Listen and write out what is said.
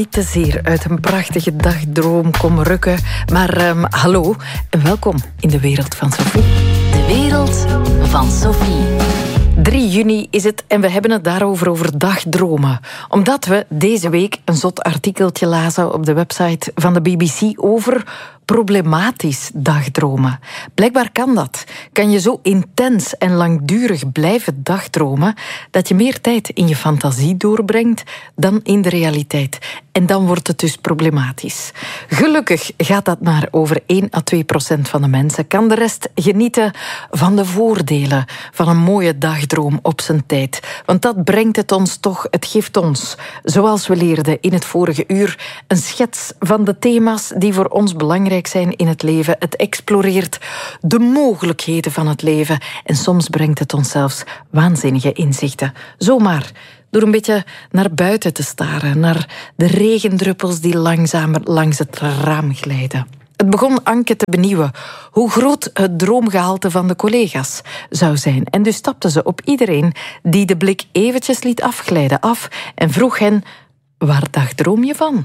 Niet te zeer uit een prachtige dagdroom kom rukken. Maar hallo en welkom in de wereld van Sophie. De wereld van Sophie. 3 juni is het en we hebben het daarover over dagdromen. Omdat we deze week een zot artikeltje lazen op de website van de BBC over problematisch dagdromen. Blijkbaar kan dat. Kan je zo intens en langdurig blijven dagdromen dat je meer tijd in je fantasie doorbrengt dan in de realiteit. En dan wordt het dus problematisch. Gelukkig gaat dat maar over 1 à 2% van de mensen. Kan de rest genieten van de voordelen van een mooie dagdroom op zijn tijd. Want dat brengt het ons toch, het geeft ons, zoals we leerden in het vorige uur, een schets van de thema's die voor ons belangrijk zijn in het leven. Het exploreert de mogelijkheden van het leven. En soms brengt het ons zelfs waanzinnige inzichten. Zomaar door een beetje naar buiten te staren, naar de regendruppels die langzamer langs het raam glijden. Het begon Anke te benieuwen hoe groot het droomgehalte van de collega's zou zijn. En dus stapte ze op iedereen die de blik eventjes liet afglijden af en vroeg hen: waar dagdroom je van?